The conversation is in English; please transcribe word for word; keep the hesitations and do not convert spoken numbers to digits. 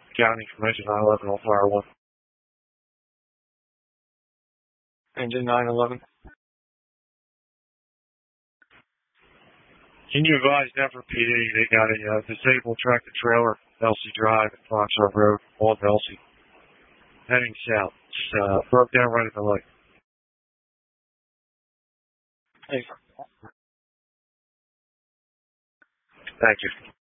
County information nine eleven on fire one. Engine nine eleven. Can you advise Denver P D they got a uh, disabled tractor trailer, Elsie Drive at Foxhurst Road, Old Elsie, heading south. Just uh, broke down right at the light. Thank you. Thank you.